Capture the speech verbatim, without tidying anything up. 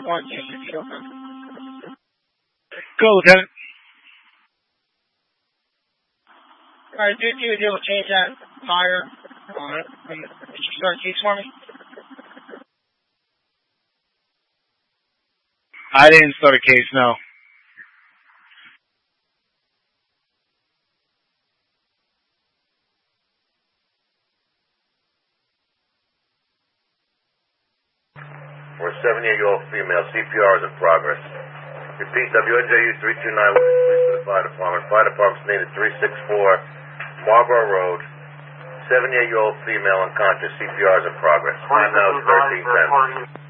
One two. Go, Lieutenant. Alright, do you deal with change that tire on it? Did you start a case for me? I didn't start a case, no. For a seventy-eight-year-old female, C P R is in progress. Repeat, W N J U three two nine, police to the fire department. Fire department's needed three six four Marlborough Road. seventy-eight-year-old female unconscious, C P R is in progress. Time now is thirteen ten.